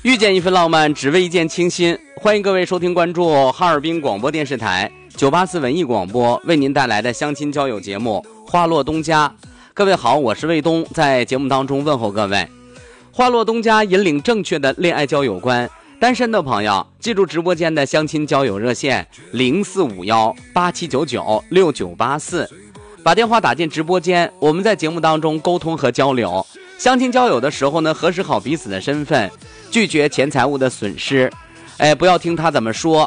遇见一份浪漫，只为一见倾心。欢迎各位收听关注哈尔滨广播电视台984文艺广播为您带来的相亲交友节目《花落东家》。各位好，我是卫东，在节目当中问候各位。花落东家引领正确的恋爱交友观，单身的朋友记住直播间的相亲交友热线045187996984，把电话打进直播间，我们在节目当中沟通和交流。相亲交友的时候呢，核实好彼此的身份，拒绝钱财物的损失。不要听他怎么说，